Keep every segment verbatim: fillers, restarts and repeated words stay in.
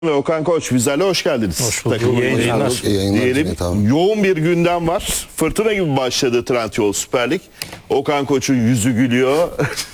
Ve Okan Koç bizlerle hoş geldiniz. Hoş bulduk. Takımın İyi yayınlar. başkanı İyi yayınlar. diyelim. Tamam. Yoğun bir gündem var. Fırtına gibi başladı Trendyol Süper Lig. Okan Koç'un yüzü gülüyor.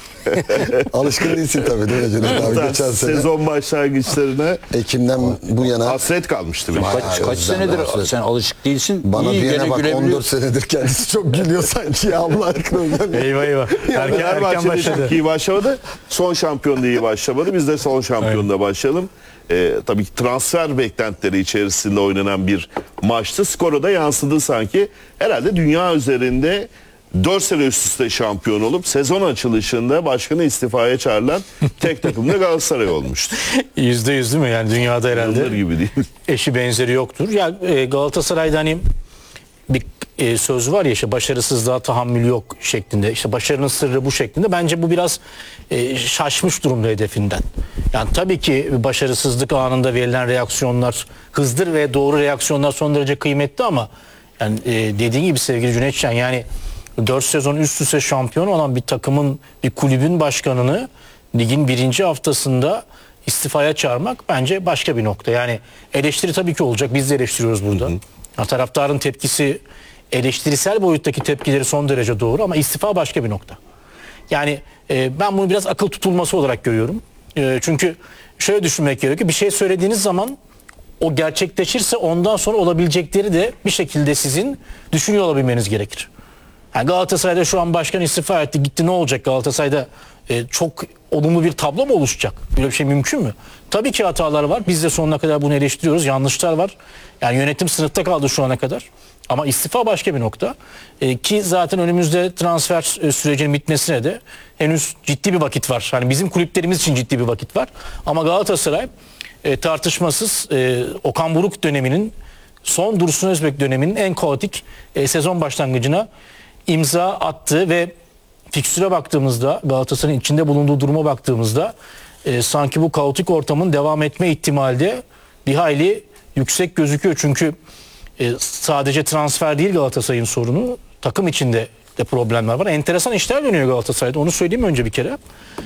Alışkın değilsin tabii değil mi Cüneyt abi? Geçen sene Sezon başlangıçlarına Ekim'den bu yana hasret kalmıştı. Bir Bayağı Kaç, kaç özlem senedir var. sen alışık değilsin. bana İyi diyene gene bak gülebiliyor. on dört senedir kendisi çok gülüyor sanki ya Allah aşkına. Eyvah eyvah. Erken, erken Fenerbahçe'de başladı. çok iyi başlamadı. Son şampiyonluğu iyi başlamadı. Biz de son şampiyonluğuna başlayalım. Ee, tabii ki transfer beklentileri içerisinde oynanan bir maçtı. Skora da yansıdı sanki. Herhalde dünya üzerinde dört sene üst üste şampiyon olup sezon açılışında başkanı istifaya çağrılan tek takım da Galatasaray olmuştu. Yüzde yüz değil mi? Yani dünyada Yıldır herhalde gibi değil. eşi benzeri yoktur. Ya e, Galatasaray'da hani bir e, söz var ya, işte başarısızlığa tahammül yok şeklinde. İşte başarının sırrı bu şeklinde. Bence bu biraz e, şaşmış durumda hedefinden. Yani tabii ki başarısızlık anında verilen reaksiyonlar hızdır ve doğru reaksiyonlar son derece kıymetli ama yani e, dediğin gibi sevgili Cüneytcan, yani dört sezon üst üste şampiyon olan bir takımın, bir kulübün başkanını ligin birinci haftasında istifaya çağırmak bence başka bir nokta. Yani eleştiri tabii ki olacak. Biz de eleştiriyoruz burada. Hı hı. Ya, taraftarın tepkisi, eleştirisel boyuttaki tepkileri son derece doğru ama istifa başka bir nokta. Yani e, ben bunu biraz akıl tutulması olarak görüyorum. E, çünkü şöyle düşünmek gerekiyor. Bir şey söylediğiniz zaman o gerçekleşirse ondan sonra olabilecekleri de bir şekilde sizin düşünüyor olabilmeniz gerekir. Yani Galatasaray'da şu an başkan istifa etti, gitti, ne olacak Galatasaray'da? E, çok olumlu bir tablo mu oluşacak? Böyle bir şey mümkün mü? Tabii ki hatalar var. Biz de sonuna kadar bunu eleştiriyoruz. Yanlışlar var. Yani yönetim sınıfta kaldı şu ana kadar. Ama istifa başka bir nokta. E, ki zaten önümüzde transfer e, sürecinin bitmesine de henüz ciddi bir vakit var. Yani bizim kulüplerimiz için ciddi bir vakit var. Ama Galatasaray e, tartışmasız e, Okan Buruk döneminin, son Dursun Özbek döneminin en kaotik e, sezon başlangıcına imza attı ve fikstüre baktığımızda, Galatasaray'ın içinde bulunduğu duruma baktığımızda e, sanki bu kaotik ortamın devam etme ihtimali de bir hayli yüksek gözüküyor. Çünkü e, sadece transfer değil Galatasaray'ın sorunu, takım içinde de problemler var. Enteresan işler dönüyor Galatasaray'da, onu söyleyeyim önce bir kere.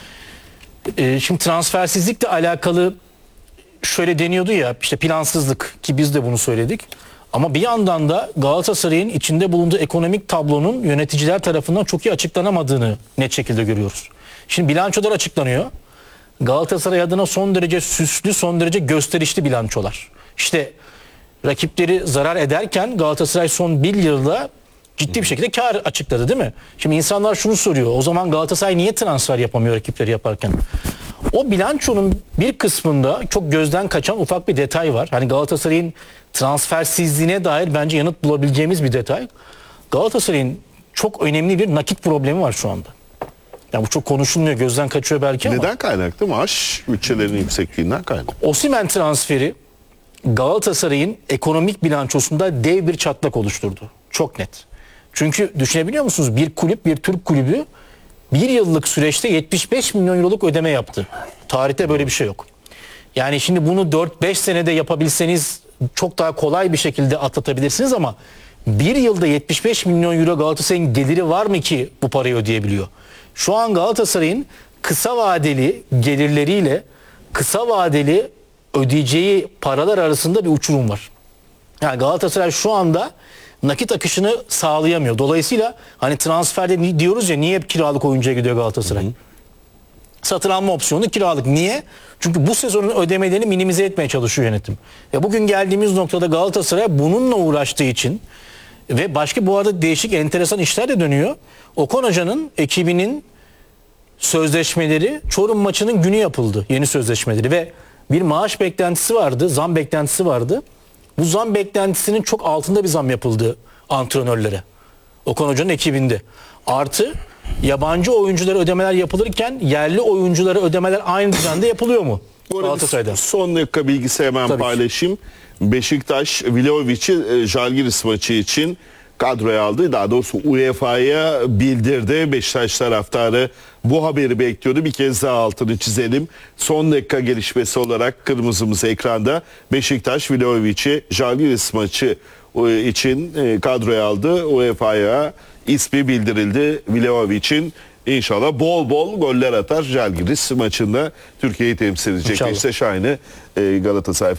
E, şimdi transfersizlikle alakalı şöyle deniyordu ya, işte plansızlık, ki biz de bunu söyledik. Ama bir yandan da Galatasaray'ın içinde bulunduğu ekonomik tablonun yöneticiler tarafından çok iyi açıklanamadığını net şekilde görüyoruz. Şimdi bilançolar açıklanıyor. Galatasaray adına son derece süslü, son derece gösterişli bilançolar. İşte rakipleri zarar ederken Galatasaray son bir yılda ciddi bir şekilde kar açıkladı, değil mi? Şimdi insanlar şunu soruyor. O zaman Galatasaray niye transfer yapamıyor rakipleri yaparken? O bilançonun bir kısmında çok gözden kaçan ufak bir detay var. Hani Galatasaray'ın transfersizliğine dair bence yanıt bulabileceğimiz bir detay. Galatasaray'ın çok önemli bir nakit problemi var şu anda. Yani bu çok konuşulmuyor, gözden kaçıyor belki ama. Neden kaynaklı? Maaş bütçelerinin yüksekliğinden kaynaklı. Osimhen transferi Galatasaray'ın ekonomik bilançosunda dev bir çatlak oluşturdu. Çok net. Çünkü düşünebiliyor musunuz? Bir kulüp, bir Türk kulübü bir yıllık süreçte yetmiş beş milyon euroluk ödeme yaptı. Tarihte böyle bir şey yok. Yani şimdi bunu dört beş senede yapabilseniz çok daha kolay bir şekilde atlatabilirsiniz ama bir yılda yetmiş beş milyon euro Galatasaray'ın geliri var mı ki bu parayı ödeyebiliyor? Şu an Galatasaray'ın kısa vadeli gelirleriyle kısa vadeli ödeyeceği paralar arasında bir uçurum var. Yani Galatasaray şu anda nakit akışını sağlayamıyor. Dolayısıyla hani transferde diyoruz ya, niye hep kiralık oyuncuya gidiyor Galatasaray? Hı hı. Satın alma opsiyonu kiralık. Niye? Çünkü bu sezonun ödemelerini minimize etmeye çalışıyor yönetim. Ve bugün geldiğimiz noktada Galatasaray bununla uğraştığı için ve başka bu arada değişik enteresan işler de dönüyor. Okan Hoca'nın ekibinin sözleşmeleri Çorum maçının günü yapıldı. Yeni sözleşmeleri ve bir maaş beklentisi vardı, zam beklentisi vardı. Bu zam beklentisinin çok altında bir zam yapıldı antrenörlere. Okan Hoca'nın ekibinde. Artı yabancı oyunculara ödemeler yapılırken yerli oyunculara ödemeler aynı düzende yapılıyor mu? Galatasaray'da. Son dakika bilgisi hemen Tabii paylaşayım. Ki. Beşiktaş Vlahovic'i Žalgiris maçı için kadroya aldı. Daha doğrusu U E F A'ya bildirdi. Beşiktaş taraftarı bu haberi bekliyordu. Bir kez daha altını çizelim. Son dakika gelişmesi olarak kırmızımız ekranda. Beşiktaş Vlahovic'i Žalgiris maçı için kadroya aldı. U E F A'ya ismi bildirildi Vlahovic'in. İnşallah bol bol goller atar. Žalgiris maçında Türkiye'yi temsil edecek. İnşallah. Beşiktaş aynı e, Galatasaray